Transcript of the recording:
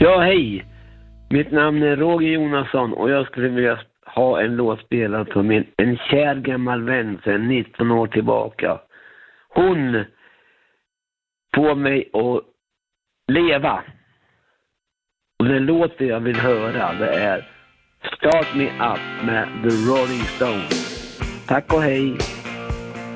Ja, hej. Mitt namn är Roger Jonasson och jag skulle vilja ha en låt spelad på en kär gammal vän sedan 19 år tillbaka. Hon får mig att leva. Och den låten jag vill höra, det är Start Me Up med The Rolling Stones. Tack och hej.